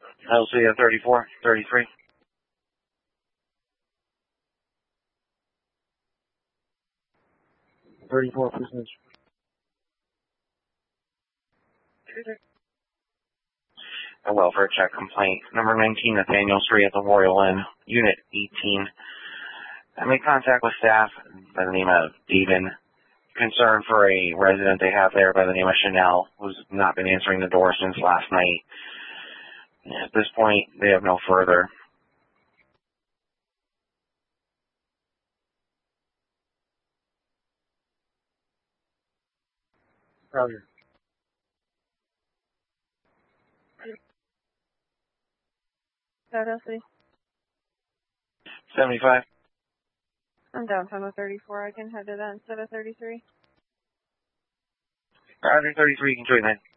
LC at 34, 33. Please. A welfare check complaint. Number 19, Nathaniel Street at the Royal Inn, Unit 18. I made contact with staff by the name of Devin. Concern for a resident they have there by the name of Chanel, who's not been answering the door since last night. At this point, they have no further. Roger. LC. 75. I'm downtown with 34. I can head to that instead of 33. Roger, 33, you can join that.